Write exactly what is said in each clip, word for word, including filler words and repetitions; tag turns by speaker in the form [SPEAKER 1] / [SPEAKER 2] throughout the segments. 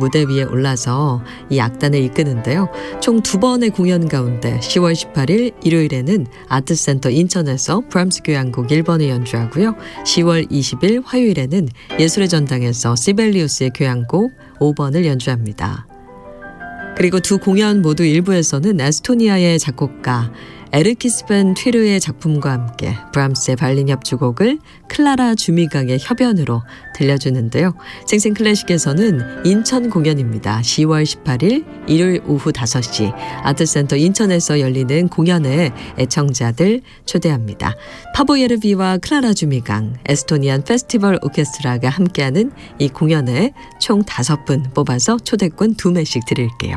[SPEAKER 1] 무대 위에 올라서 이 악단을 이끄는데요. 총 두 번의 공연 가운데 시월 십팔일 일요일에는 아트센터 인천에서 브람스 교향곡 일 번을 연주하고요. 시월 이십일 화요일에는 예술의 전당에서 시벨리우스의 교향곡 오 번을 연주합니다. 그리고 두 공연 모두 일부에서는 에스토니아의 작곡가 에르키스 벤 튀르의 작품과 함께 브람스의 바이올린 협주곡을 클라라 주미강의 협연으로 들려주는데요. 생생클래식에서는 인천 공연입니다. 시월 십팔일 일요일 오후 다섯 시 아트센터 인천에서 열리는 공연에 애청자들 초대합니다. 파보 예르비와 클라라 주미강, 에스토니안 페스티벌 오케스트라가 함께하는 이 공연에 총 다섯 분 뽑아서 초대권 두 매씩 드릴게요.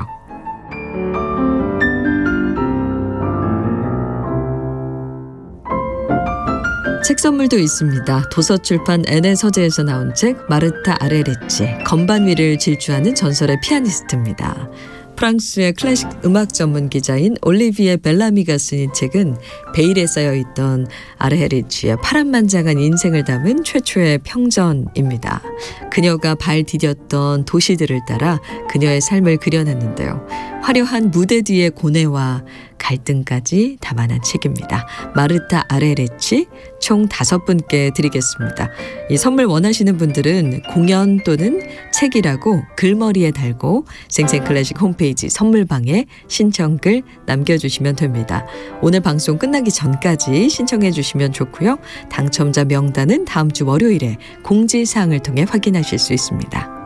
[SPEAKER 1] 책 선물도 있습니다. 도서출판 엔의 서재에서 나온 책 마르타 아레레치, 건반 위를 질주하는 전설의 피아니스트입니다. 프랑스의 클래식 음악 전문 기자인 올리비에 벨라미가 쓴 이 책은 베일에 쌓여있던 아레헤리치의 파란만장한 인생을 담은 최초의 평전입니다. 그녀가 발 디뎠던 도시들을 따라 그녀의 삶을 그려냈는데요. 화려한 무대 뒤의 고뇌와 갈등까지 담아낸 책입니다. 마르타 아레레치 총 다섯 분께 드리겠습니다. 이 선물 원하시는 분들은 공연 또는 책이라고 글머리에 달고 생생클래식 홈페이지 선물방에 신청글 남겨주시면 됩니다. 오늘 방송 끝나기 전까지 신청해 주시면 좋고요. 당첨자 명단은 다음 주 월요일에 공지사항을 통해 확인하실 수 있습니다.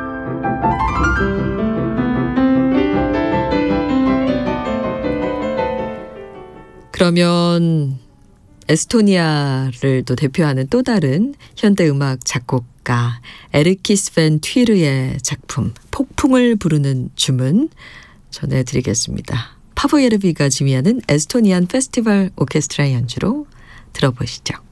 [SPEAKER 1] 그러면 에스토니아를 또 대표하는 또 다른 현대음악 작곡가 에르키스 벤 튀르의 작품 폭풍을 부르는 주문 전해드리겠습니다. 파보 예르비가 지휘하는 에스토니안 페스티벌 오케스트라 연주로 들어보시죠.